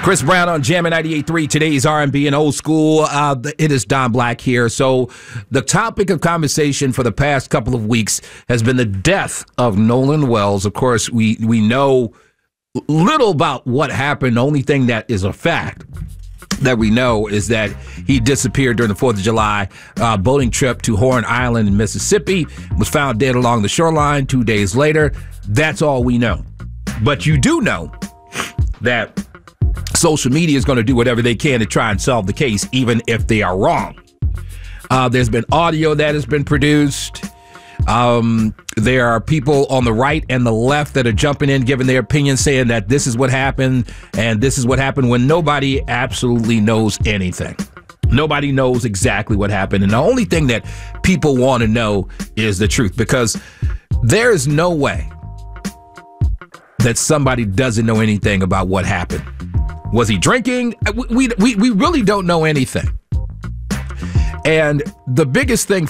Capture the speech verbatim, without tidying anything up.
Chris Brown on Jammin' ninety-eight point three. Today's R and B and old school. Uh, it is Don Black here. So the topic of conversation for the past couple of weeks has been the death of Nolan Wells. Of course, we, we know little about what happened. The only thing that is a fact that we know is that he disappeared during the fourth of July uh, boating trip to Horn Island in Mississippi, was found dead along the shoreline two days later. That's all we know. But you do know that social media is going to do whatever they can to try and solve the case, even if they are wrong. Uh, there's been audio that has been produced. Um, there are people on the right and the left that are jumping in, giving their opinion, saying that this is what happened and this is what happened, when nobody absolutely knows anything. Nobody knows exactly what happened. And the only thing that people want to know is the truth, because there is no way that somebody doesn't know anything about what happened. Was he drinking? We, we, we really don't know anything. And the biggest thing